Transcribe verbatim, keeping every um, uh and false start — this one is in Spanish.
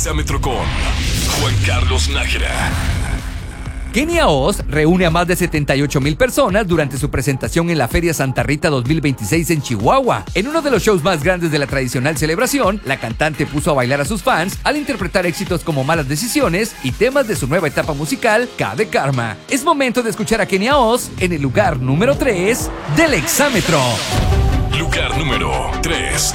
Exámetro con Juan Carlos Nájera. Kenia Oz reúne a más de setenta y ocho mil personas durante su presentación en la Feria Santa Rita dos mil veintiséis en Chihuahua. En uno de los shows más grandes de la tradicional celebración, la cantante puso a bailar a sus fans al interpretar éxitos como Malas Decisiones y temas de su nueva etapa musical, K de Karma. Es momento de escuchar a Kenia Oz en el lugar número tres del Exámetro. Lugar número tres.